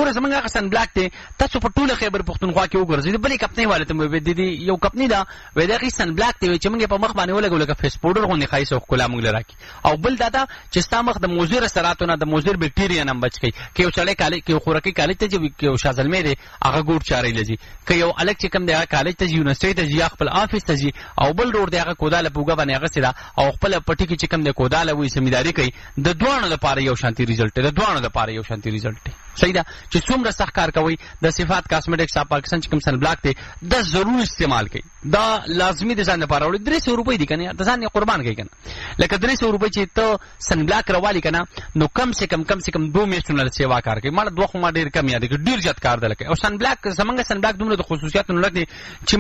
ګوره زمونږ هغه سن بلاک دی تاسو په ټوله خیبر پښتونخوا کې وګرځئ بلې کمپنۍ والے ته مې ویل دي یو کمپنۍ ده وایي دغې سن بلاک دی چې موږ په مخ باندې ولګو لکه فیس پاوډر غوندې ښایست او ښکلا موږ له راکړي او بل دا ده چې ستا مخ د مضر اثراتو نه د مضر بکټیریا نه بچ کوي که یو سړی کالج که یو خوراکي کالج ته ځي که یو شازلمی دی هغه ګوډ چارې له ځي که یو هلک چې کوم دی هغه کالج ته ځي یونیورسټۍ ته ځي یا خپل آفس ته ځي او بل روډ دی هغه کوداله په اوږه باندې اغوستې ده او خپله پټي کې چې کوم دی کوداله وایي سمیداري کوي د دواړو لپاره یو شانتي ریزلټ دی د دواړو لپاره یو شانتي ریزلټ دی صحیح ده چې څومره سخت کار کوي د صفات کاسمیټکس اف پاکستان چې کوم سن بلاک دی دا ضرور استعمال کوي دا لازمي د ځان لپاره وړي 300 روپۍ دي کنه د ځان یې قربان کوي کنه لکه 300 روپۍ چې ته سن بلاک راوالي کنه نو کم سے کم 2 میاشتو نه سیوا کار کوي مړه دوه خو ما ډېر کم یاد کړ ډېر زیات کار دی لکه او سن بلاک زمونږ سن بلاک دومره د خصوصیاتو نه لګي چې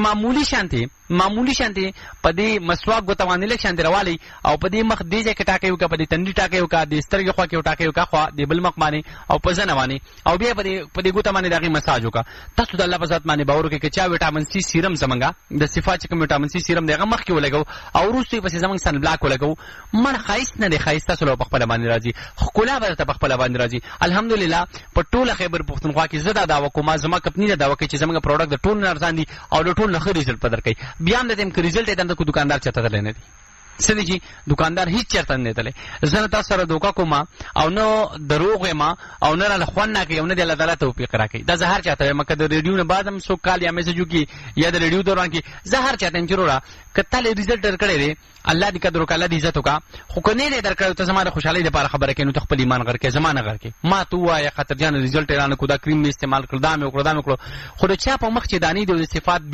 معمولی شانتي په دې مسواک ګوته باندې لږ شانتي راوالي او په دې مخ دې ځای کې ټاکې وکړه په دې تندي ټاکې وکړه د سترګې خوا کې ټاکې وکړه خوا د بل مخ باندې او په زنه باندې او بیا په دې ګوته باندې دغه مساج وکړه تاسو د الله په ذات باندې باور وکړئ چې چا وټامین سي سیرم زمونږه د صفات چې کوم وټامین سي سیرم دغه مخ کې ولګو او وروسته پسې زمونږ سن بلاک ولګو من ښایست نه دی ښایست تاسو له خپل باندې راځي ښکلا به ته په خپل باندې راځي الحمدلله په ټوله خیبر پښتونخوا کې زه دا دعوه کوم زما کمپنۍ دا دعوه کوي چې زمونږ پروډکټ د ټول نه ارزان دي او د ټول نه ښه ریزلټ په درکوي بیا هم د دې ریزلټ یې د دکاندار چاته تللی نه دی څه دی چې دکاندار هیڅ چېرته نه دی تللی زه نه تاسو سره دوکه کوم او نه دروغ یم او نه راله خوند نه کوي او نه د الله تعالی توفیق راکوي دا زه هر چاته وایم که د ریډیو نه بعد هم څوک کال یا میسج وکړي یا د ریډیو دوران کې زه هر چاته یم چې وروره که تا له ریزلټ درکړی دی الله دې قدر وکړه الله دې عزت وکړه خو که نه دی درکړی ته زما د خوشحالۍ دپاره خبره کوې نو ته خپل ایمان غر کړې زما نه غر کړې ما ته ووایه خطرجانه ریزلټ یې رانه کړو دا کریم مې استعمال کړ دا مې وکړو خو د چا په مخ چې دانې دی د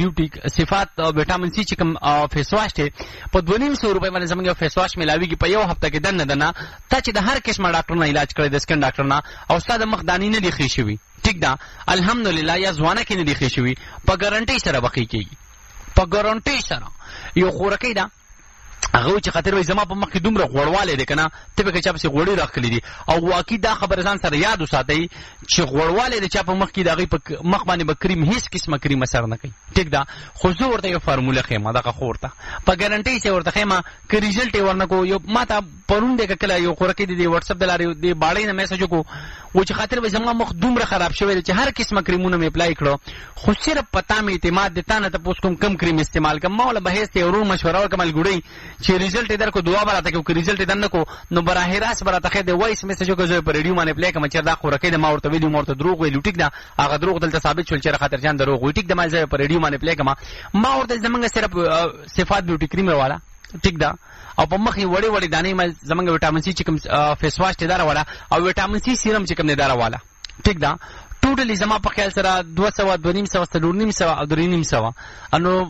صفات وټامین سي چې کوم فیس واش دی په 250 روپۍ باندې زموږ یو فیس واش ملاویږي په یو هفته کې دنه تا چې د هر قسمه ډاکټر نه علاج کړی د سکن ډاکټر نه او ستا د مخ دانې نه دي ښې شوي ټیک ده الحمدلله یا ځوانه کې نه دي ښې شوي په ګارنټۍ سره به ښې کېږي په ګارنټۍ سره یو خوراکۍ ده هغه چې خاطر وای زما په مخ کې دومره غوړوالی دی که نه ته به که چا پسې غوړي راښکلي دي او واقعي دا خبره ځان سره یاد وساتئ چې غوړوالی د چا په مخ کې د هغوی په مخ باندې به کریم هېڅ قسمه کریم اثر نه کوي ټیک ده خو زه ورته یو فارموله ښیم دغه خو ورته په ګارنټۍ چې ورته ښیم که ریزلټ یې ورنه کړو یو ما ته پرون دی که کله یو خوراکي د وټسپ د لارې د باړۍ نه میسج وکړو و چې خاطر به زما مخ دومره خراب شوی دی چې هر قسمه کریمونه مې اپلای کړو خو صرف په تا مې اعتماد دی تا نه تپوس کوم کم کریم استعمال کړم ما وله به هېڅ یو ورور مشوره وکړم الګوډۍ چې ریزلټ یې درکړو دعا به راته کړو که ریزلټ یې در نه کړو نو براه راست به راته ښې دی وایس میسج وکړو زه په ریډیو باندې اپلای کړم چېر دا خوراکۍ دی ما ورته ویلي ما ورته دروغ ویلي ټیک ده هغه دروغ دلته ثابت شول چېرې خاطرجان دروغ وایي ټیک ده ما زه په ریډیو باندې اپلای کړم ما ورته زمونږ صرف صفات بیوټي کریم راواله ټیک ده او په مخ یې وړې دانې ما زمونږ وټامین سي چې کوم فیس واش دی دا راواله او وټامین سي سیرم چې کوم دی دا راواله ټیک ده ټوټلی زما په خیال سره 200 250 450 او 350 انو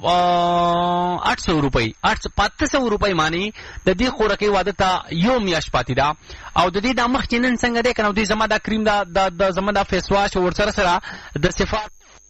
800 روپۍ 500 روپۍ معنی د دې خوراکۍ واده ته یو میاشت پاتې ده او د دې د مخ چې نن څنګه دی که نو دوی زما دا کریم د زما دا فیس واش ورسره سره د صفات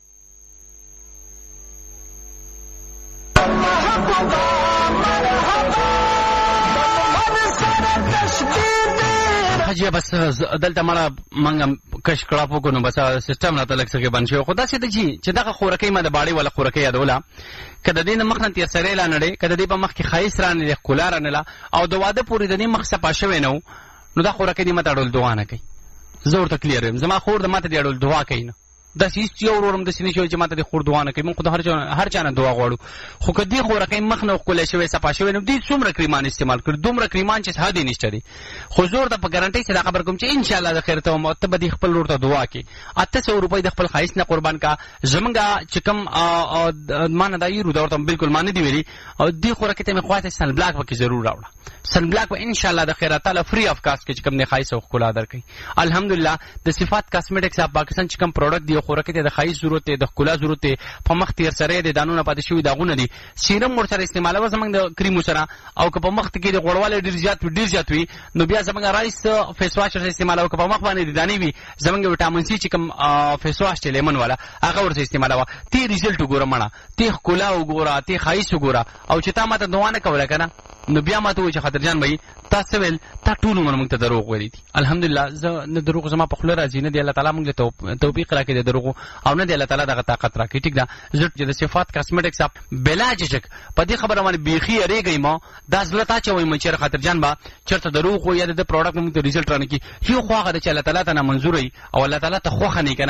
حاجی بس دلته مړه منګه کش کړه پوکو نو بس سیستم راته لږ څه بند شوی خو داسې ده چې دغه خوراکۍ ما د باړې والا خوراکۍ یادوله که د دې نه مخ نه تېر سری لا نړۍ که د دې په مخ کې ښایست رانلې ښکلا رانله او د واده پورې د دې مخ صفا شوی نه و نو دا خوراکۍ دې ماته اړول دعا نه کوي زه ورته کلیر یم زما خور د ماته دې اړول دعا کوي نه داسې هېڅ یو ورور هم داسې نه شوی چې ماته دې خور دعا نه کوي موږ خو د هر چا نه دعا غواړو خو که دې خوراکۍ مخ نه ښکلی شوی صفا شوی نو دوی څومره کریمان استعمال کړي دومره کریمان چې حد یې نشته دی خو زه ورته په ګارنټۍ سره دا خبر کوم چې انشاءالله د خیر ته وم ته به دې خپل ورور ته دعا کړي 800 روپۍ د خپل ښایست نه قربان کا زمونږ چې کوم ما نه دا یېرو دا ورته بلکل ما نه دي ویلي او دې خوراکۍ ته مې خواته سن بلاک پکې ضرور راوړه سن بلاک به انشاءالله د خیر تعالی فری اف کاسټ کې چې کوم نه ښایست او ښکلا درکوي الحمدلله د صفات کاسمیټکس اف پاکستان چې کوم پروډکټ دی خوراکۍ ته د ښایست ضرورت دی د ښکلا ضرورت دی په مخ تېر سری دی دانونه پاتې شوي داغونه دي سیرم ورسره استعمالوه زمونږ د کریمو سره او که په مخ کې د غوړوالی ډېر زیات وي نو بیا زمونږ رایس فیس واش ورسره استعمالوه که په مخ باندې د دانې وي زمونږ وټامین سي چې کوم فیس واش دی لیمن والا هغه ورسره استعمالوه تی ریزلټ وګوره مړه تی ښکلا وګوره تی ښایست وګوره او چې تا ماته دعا نه کوله که نه نو بیا ماته وایي چې خاطرجان بهي تا څه ویل تا ټول عمر موږ ته دروغ ویلي دي الحمدلله زه نه دروغ زما په خوله راځي نه دی الله تعالی موږ له توفیق راکړي د دروغو او نه دی الله تعالی دغه طاقت راکړي ټیک ده زه چې د صفات کاسمیټکس اپ بلا جشک په دې خبره باندې بیخي یریږئ ما دا زړه تا چوئ چېرې خاطرجان به چېرته دروغ وایي یا د پروډکټ موږ ته ریزلټ رانه کړي یو خو هغه ده چې الله تعالی ته نامنظور وي او الله تعالی ته خوښه نه وي که